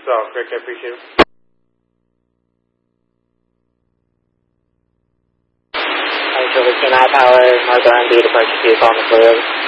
Correct, I appreciate it. Central 15 High Power, Marco MD, departure 2, call McClure.